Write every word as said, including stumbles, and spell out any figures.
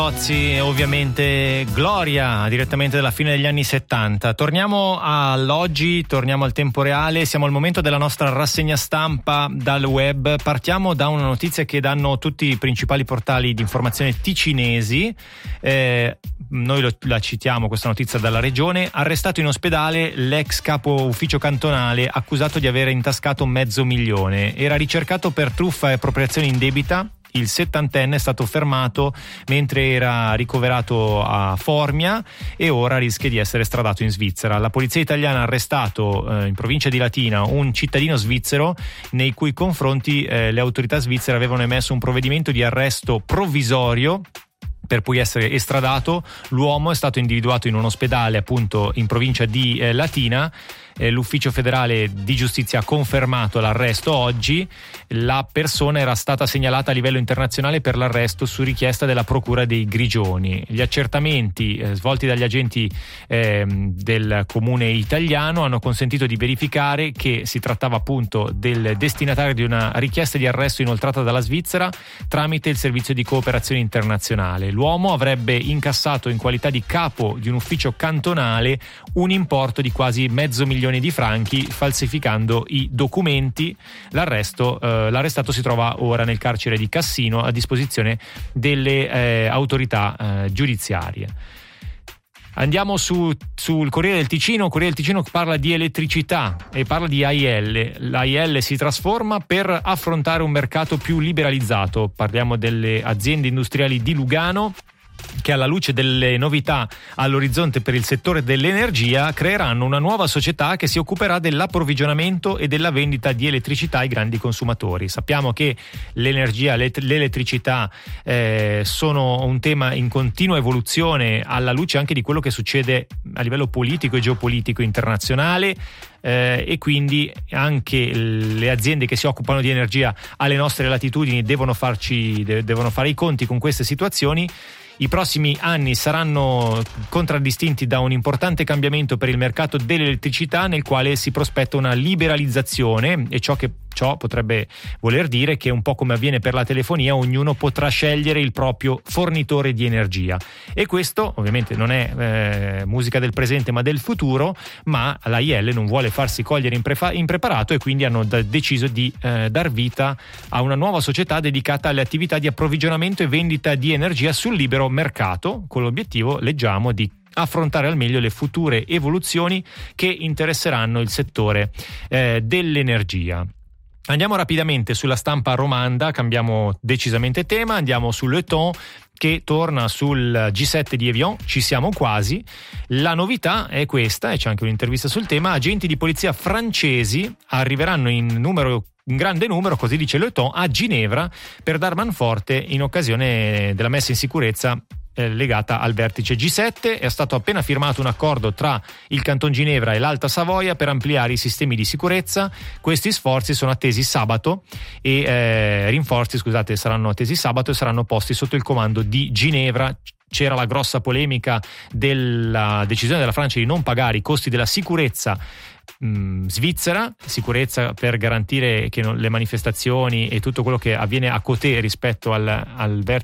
Ozzi, ovviamente Gloria, direttamente dalla fine degli anni settanta. Torniamo all'oggi, torniamo al tempo reale, siamo al momento della nostra rassegna stampa dal web. Partiamo da una notizia che danno tutti i principali portali di informazione ticinesi. Eh, noi lo, la citiamo questa notizia dalla regione. Arrestato in ospedale l'ex capo ufficio cantonale accusato di aver intascato mezzo milione. Era ricercato per truffa e appropriazione indebita. Il settantenne è stato fermato mentre era ricoverato a Formia e ora rischia di essere estradato in Svizzera. La polizia italiana ha arrestato eh, in provincia di Latina un cittadino svizzero nei cui confronti eh, le autorità svizzere avevano emesso un provvedimento di arresto provvisorio per poi essere estradato. L'uomo è stato individuato in un ospedale appunto in provincia di eh, Latina. Eh, l'ufficio federale di giustizia ha confermato l'arresto oggi. La persona era stata segnalata a livello internazionale per l'arresto su richiesta della procura dei Grigioni. Gli accertamenti eh, svolti dagli agenti eh, del comune italiano hanno consentito di verificare che si trattava appunto del destinatario di una richiesta di arresto inoltrata dalla Svizzera tramite il servizio di cooperazione internazionale. L'uomo avrebbe incassato in qualità di capo di un ufficio cantonale un importo di quasi mezzo milione di franchi falsificando i documenti. L'arresto, eh, l'arrestato si trova ora nel carcere di Cassino a disposizione delle eh, autorità eh, giudiziarie. Andiamo su, sul Corriere del Ticino. Il Corriere del Ticino parla di elettricità e parla di A I L. L'A I L si trasforma per affrontare un mercato più liberalizzato. Parliamo delle aziende industriali di Lugano che alla luce delle novità all'orizzonte per il settore dell'energia creeranno una nuova società che si occuperà dell'approvvigionamento e della vendita di elettricità ai grandi consumatori. Sappiamo che l'energia, l'elettricità eh, sono un tema in continua evoluzione alla luce anche di quello che succede a livello politico e geopolitico internazionale. Eh, e quindi anche le aziende che si occupano di energia alle nostre latitudini devono farci de- devono fare i conti con queste situazioni. I prossimi anni saranno contraddistinti da un importante cambiamento per il mercato dell'elettricità nel quale si prospetta una liberalizzazione, e ciò che ciò potrebbe voler dire che un po' come avviene per la telefonia ognuno potrà scegliere il proprio fornitore di energia, e questo ovviamente non è eh, musica del presente ma del futuro, ma l'A I L non vuole farsi cogliere imprefa- impreparato e quindi hanno da- deciso di eh, dar vita a una nuova società dedicata alle attività di approvvigionamento e vendita di energia sul libero mercato, con l'obiettivo, leggiamo, di affrontare al meglio le future evoluzioni che interesseranno il settore eh, dell'energia. Andiamo rapidamente sulla stampa romanda, cambiamo decisamente tema, andiamo sull'E Ton che torna sul G sette di Evian, ci siamo quasi. La novità è questa, e c'è anche un'intervista sul tema: agenti di polizia francesi arriveranno in numero in grande numero, così dice l'E Ton, a Ginevra per dar manforte in occasione della messa in sicurezza eh, legata al vertice G sette. È stato appena firmato un accordo tra il Canton Ginevra e l'Alta Savoia per ampliare i sistemi di sicurezza. Questi sforzi sono attesi sabato e eh, rinforzi, scusate, saranno attesi sabato e saranno posti sotto il comando di Ginevra. C'era la grossa polemica della decisione della Francia di non pagare i costi della sicurezza mh, svizzera, sicurezza per garantire che non, le manifestazioni e tutto quello che avviene a côté rispetto al, al vertice